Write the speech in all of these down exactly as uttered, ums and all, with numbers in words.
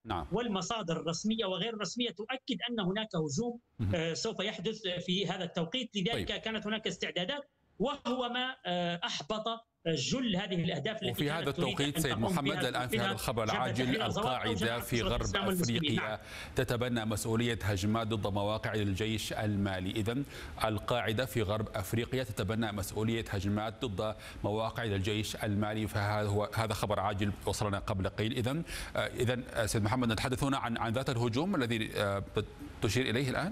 نعم. والمصادر الرسمية وغير الرسمية تؤكد أن هناك هجوم سوف يحدث في هذا التوقيت. لذلك طيب. كانت هناك استعدادات، وهو ما أحبط جل هذه الأهداف التي وفي هذا التوقيت سيد محمد الآن في هذا الخبر العاجل القاعدة في غرب أفريقيا نعم. تتبنى مسؤولية هجمات ضد مواقع للجيش المالي. إذن القاعدة في غرب أفريقيا تتبنى مسؤولية هجمات ضد مواقع للجيش المالي، فهذا هو هذا خبر عاجل وصلنا قبل قليل. إذن إذن سيد محمد نتحدث هنا عن عن ذات الهجوم الذي تشير إليه الآن.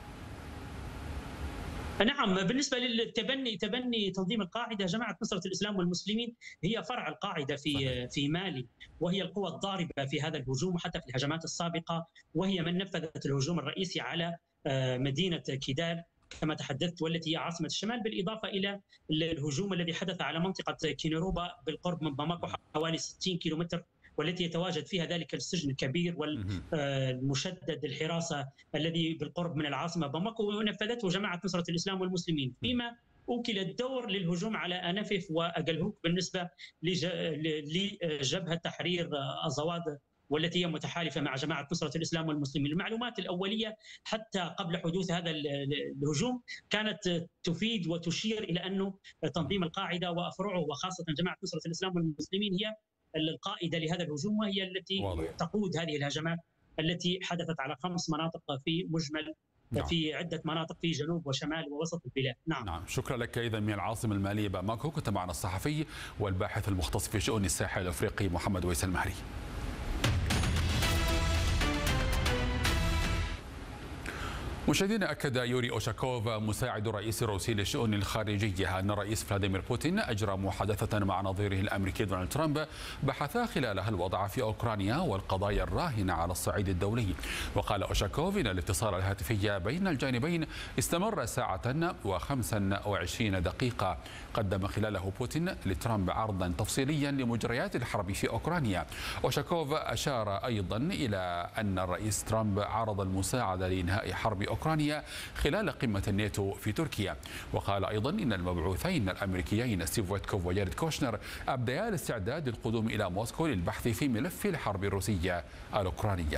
نعم، بالنسبة للتبني تبني تنظيم القاعدة، جماعة نصرة الإسلام والمسلمين هي فرع القاعدة في صحيح. في مالي، وهي القوى الضاربة في هذا الهجوم وحتى في الهجمات السابقة، وهي من نفذت الهجوم الرئيسي على مدينة كيدال كما تحدثت، والتي هي عاصمة الشمال، بالإضافة إلى الهجوم الذي حدث على منطقة كينيروبا بالقرب من باماكو حوالي ستين كيلومتر، والتي يتواجد فيها ذلك السجن الكبير والمشدد الحراسة الذي بالقرب من العاصمة باماكو، ونفذته جماعة نصرة الإسلام والمسلمين، فيما أوكل الدور للهجوم على أنفف وأقلهوك بالنسبة لجبهة تحرير أزواد، والتي هي متحالفة مع جماعة نصرة الإسلام والمسلمين. المعلومات الأولية حتى قبل حدوث هذا الهجوم كانت تفيد وتشير إلى أنه تنظيم القاعدة وأفرعه وخاصة جماعة نصرة الإسلام والمسلمين هي القائدة لهذا الهجوم، وهي التي واضح. تقود هذه الهجمات التي حدثت على خمس مناطق في مجمل نعم. في عدة مناطق في جنوب وشمال ووسط البلاد. نعم. نعم، شكرا لك. إذا من العاصمة المالية باماكو كنت معنا الصحفي والباحث المختص في شؤون الساحل الأفريقي محمد ويس المهري. مشاهدينا، أكد يوري أوشاكوف مساعد الرئيس الروسي للشؤون الخارجية أن الرئيس فلاديمير بوتين أجرى محادثة مع نظيره الأمريكي دونالد ترامب بحثا خلالها الوضع في أوكرانيا والقضايا الراهنة على الصعيد الدولي. وقال أوشاكوف إن الاتصال الهاتفي بين الجانبين استمر ساعة وخمسا وعشرين دقيقة، قدم خلاله بوتين لترامب عرضا تفصيليا لمجريات الحرب في أوكرانيا. أوشاكوف أشار أيضا إلى أن الرئيس ترامب عرض المساعدة لإنهاء حرب أوكرانيا خلال قمة الناتو في تركيا. وقال أيضا إن المبعوثين الأمريكيين ستيف ويتكوف وجاريد كوشنر أبديا الاستعداد للقدوم إلى موسكو للبحث في ملف الحرب الروسية الأوكرانية.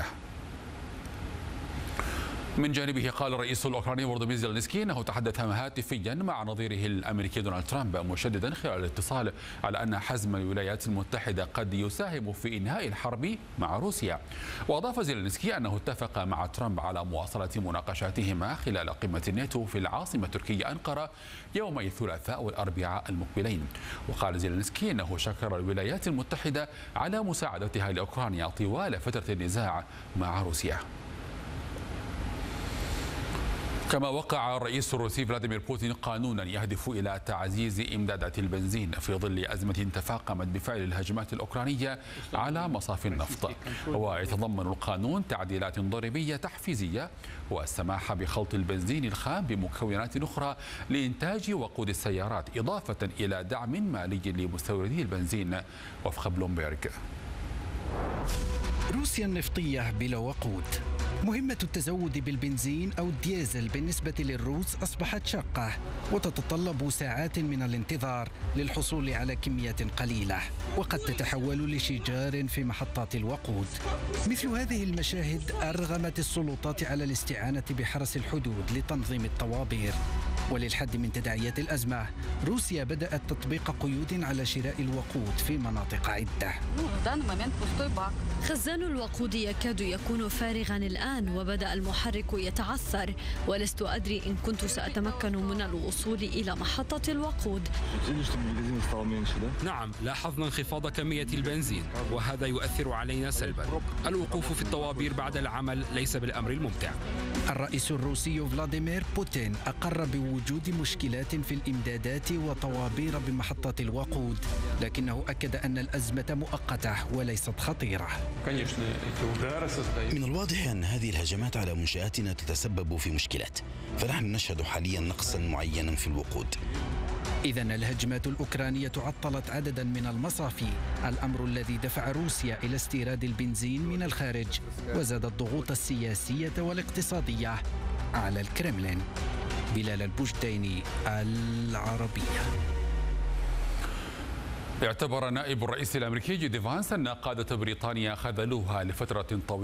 من جانبه قال الرئيس الأوكراني فولوديمير زيلينسكي أنه تحدث هاتفيا مع نظيره الأمريكي دونالد ترامب، مشددا خلال الاتصال على أن حزم الولايات المتحدة قد يساهم في إنهاء الحرب مع روسيا. وأضاف زيلينسكي أنه اتفق مع ترامب على مواصلة مناقشاتهما خلال قمة الناتو في العاصمة التركية أنقرة يومي الثلاثاء والأربعاء المقبلين. وقال زيلينسكي أنه شكر الولايات المتحدة على مساعدتها لأوكرانيا طوال فترة النزاع مع روسيا. كما وقع الرئيس الروسي فلاديمير بوتين قانونا يهدف إلى تعزيز إمدادات البنزين في ظل أزمة تفاقمت بفعل الهجمات الأوكرانية على مصافي النفط. ويتضمن القانون تعديلات ضريبية تحفيزية والسماح بخلط البنزين الخام بمكونات أخرى لإنتاج وقود السيارات، إضافة إلى دعم مالي لمستوردي البنزين وفق بلومبيرغ. روسيا النفطية بلا وقود. مهمة التزود بالبنزين أو الديزل بالنسبة للروس أصبحت شاقة، وتتطلب ساعات من الانتظار للحصول على كميات قليلة، وقد تتحول لشجار في محطات الوقود. مثل هذه المشاهد أرغمت السلطات على الاستعانة بحرس الحدود لتنظيم الطوابير. وللحد من تداعيات الأزمة، روسيا بدأت تطبيق قيود على شراء الوقود في مناطق عدة. خزان الوقود يكاد يكون فارغا الآن، وبدأ المحرك يتعثر، ولست أدري إن كنت سأتمكن من الوصول إلى محطة الوقود. نعم، لاحظنا انخفاض كمية البنزين، وهذا يؤثر علينا سلبا. الوقوف في الطوابير بعد العمل ليس بالأمر الممتع. الرئيس الروسي فلاديمير بوتين أقر بوجود مشكلات في الإمدادات وطوابير بمحطات الوقود، لكنه أكد أن الأزمة مؤقتة وليست خطيرة. من الواضح أن هذه الهجمات على منشآتنا تتسبب في مشكلات، فنحن نشهد حاليا نقصا معينا في الوقود. إذن الهجمات الأوكرانية عطلت عددا من المصافي، الأمر الذي دفع روسيا إلى استيراد البنزين من الخارج، وزاد الضغوط السياسية والاقتصادية على الكرملين. بلال البجديني، العربية. اعتبر نائب الرئيس الأمريكي جي دي فانس أن قادة بريطانيا خذلوها لفترة طويلة